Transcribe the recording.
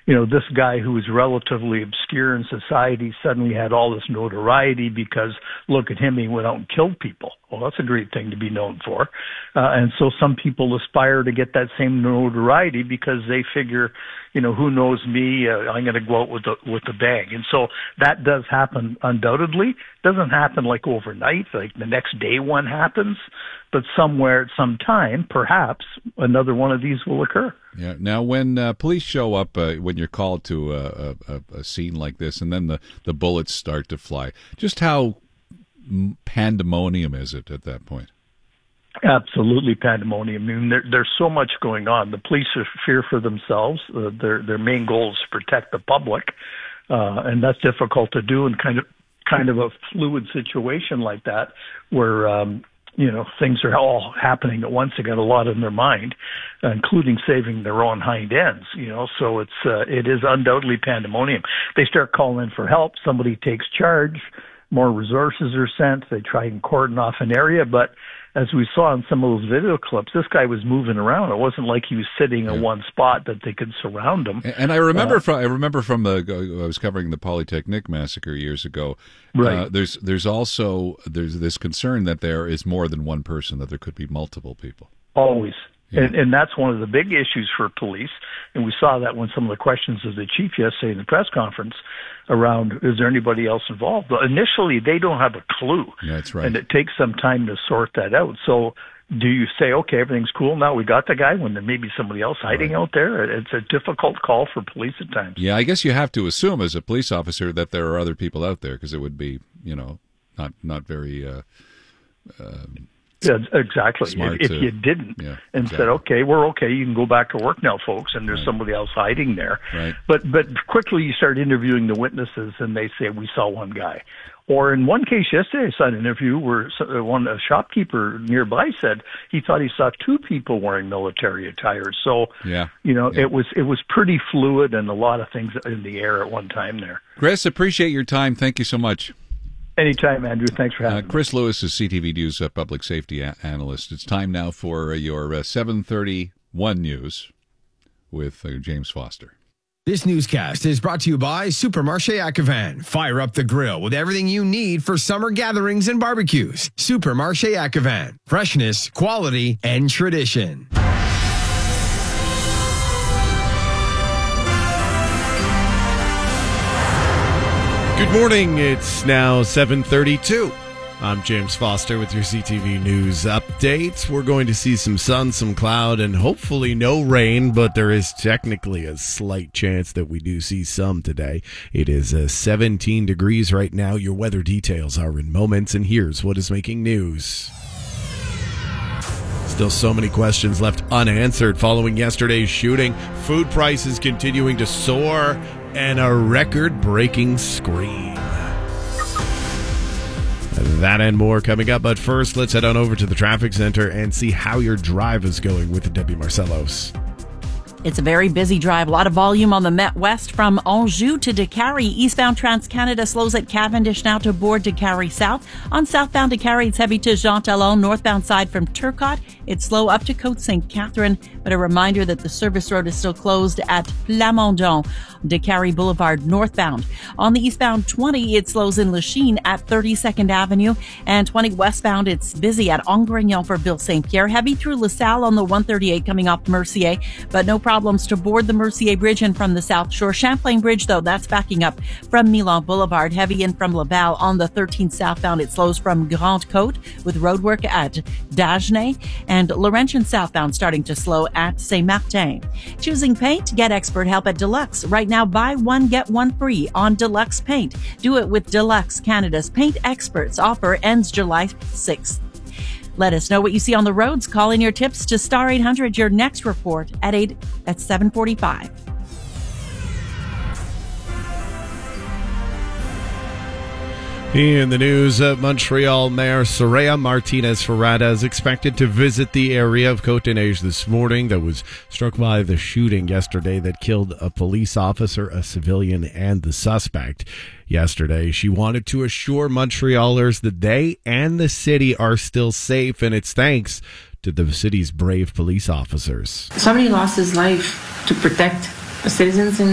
this guy who was relatively obscure in society suddenly had all this notoriety because look at him, he went out and killed people. Well, that's a great thing to be known for. And so some people aspire to get that same notoriety because they figure, who knows me? I'm going to go out with the bang. And so that does happen undoubtedly. Doesn't happen like overnight, like the next day one happens, but somewhere at some time, perhaps another one of these will occur. Yeah. Now, when police show up, when you're called to a scene like this, and then the bullets start to fly, just how pandemonium is it at that point? Absolutely pandemonium. I mean, there's so much going on. The police are fear for themselves. Their main goal is to protect the public, and that's difficult to do in kind of a fluid situation like that, where things are all happening at once. They got a lot in their mind, including saving their own hind ends. So it is undoubtedly pandemonium. They start calling in for help. Somebody takes charge. More resources are sent. They try and cordon off an area, but as we saw in some of those video clips, this guy was moving around. It wasn't like he was sitting in one spot that they could surround him. And I remember from I was covering the Polytechnic massacre years ago. Right. There's this concern that there is more than one person, that there could be multiple people. Always. Yeah. And that's one of the big issues for police. And we saw that when some of the questions of the chief yesterday in the press conference around, is there anybody else involved? But initially, they don't have a clue. Yeah, that's right. And it takes some time to sort that out. So do you say, okay, everything's cool now, we got the guy, when there may be somebody else hiding out there? It's a difficult call for police at times. Yeah, I guess you have to assume as a police officer that there are other people out there, because it would be, not very... Yeah, exactly. If you didn't said, okay, we're okay, you can go back to work now, folks, and there's somebody else hiding there. Right. But quickly you start interviewing the witnesses, and they say, we saw one guy. Or in one case yesterday, I saw an interview where a shopkeeper nearby said he thought he saw two people wearing military attire. So, it was pretty fluid and a lot of things in the air at one time there. Chris, appreciate your time. Thank you so much. Anytime, Andrew. Thanks for having me. Chris Lewis is CTV News public safety analyst. It's time now for your 7:31 news with James Foster. This newscast is brought to you by Supermarché Accavan. Fire up the grill with everything you need for summer gatherings and barbecues. Supermarché Accavan. Freshness, quality, and tradition. Good morning. It's now 7:32. I'm James Foster with your CTV News updates. We're going to see some sun, some cloud, and hopefully no rain, but there is technically a slight chance that we do see some today. It is 17 degrees right now. Your weather details are in moments, and here's what is making news. Still so many questions left unanswered following yesterday's shooting. Food prices continuing to soar, and a record-breaking scream. That and more coming up, but first, let's head on over to the traffic center and see how your drive is going with Debbie Marcellos. It's a very busy drive. A lot of volume on the Met West from Anjou to Décarie. Eastbound Trans-Canada slows at Cavendish now to board Décarie South. On southbound Décarie, it's heavy to Jean Talon. Northbound side from Turcotte, it's slow up to Côte St. Catherine. But a reminder that the service road is still closed at Plamondon, Décarie Boulevard northbound. On the eastbound 20, it slows in Lachine at 32nd Avenue. And 20 westbound, it's busy at Angrignon for Ville St. Pierre. Heavy through LaSalle on the 138 coming off Mercier, but no problems to board the Mercier Bridge and from the South Shore. Champlain Bridge, though, that's backing up from Milan Boulevard. Heavy in from Laval on the 13th southbound. It slows from Grande Côte with roadwork at Dagenais, and Laurentian southbound starting to slow at Saint-Martin. Choosing paint? Get expert help at Deluxe. Right now, buy one, get one free on Deluxe Paint. Do it with Deluxe, Canada's paint experts. Offer ends July 6th. Let us know what you see on the roads. Call in your tips to Star 800. Your next report at 7:45. In the news, Montreal Mayor Soraya Martinez-Ferrada is expected to visit the area of Côte-des-Neiges this morning that was struck by the shooting yesterday that killed a police officer, a civilian, and the suspect. Yesterday, she wanted to assure Montrealers that they and the city are still safe, and it's thanks to the city's brave police officers. Somebody lost his life to protect the citizens in